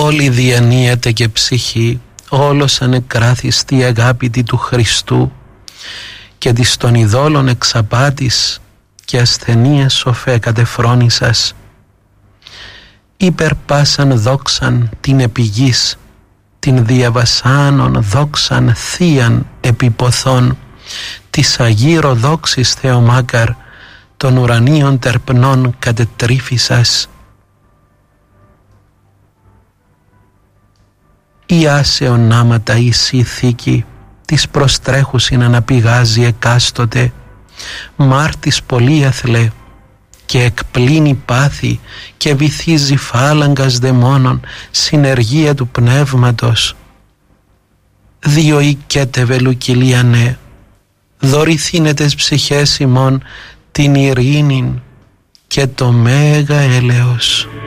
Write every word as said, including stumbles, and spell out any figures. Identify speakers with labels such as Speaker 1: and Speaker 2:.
Speaker 1: Όλη διανύεται και ψυχή, όλος ανεκράθιστη αγάπητη του Χριστού, και της των ειδόλων εξαπάτης και ασθενείες σοφέ κατεφρόνησας. Υπερπάσαν δόξαν την επιγής, την διαβασάνων δόξαν θείαν επιποθών, της αγύρω δόξης Θεομάκαρ, των ουρανίων τερπνών κατετρίφησας. Η άσεων νάματα ησύ θήκη, της προστρέχουσιν αναπηγάζει εκάστοτε, μάρτης πολύ αθλέ, και εκπλύνει πάθη και βυθίζει φάλαγγας δαιμόνων, συνεργία του πνεύματος. Δύο οικέτευε λουκυλίανε, δωρηθήνετες ψυχές ημών την ειρήνην και το μέγα έλεος.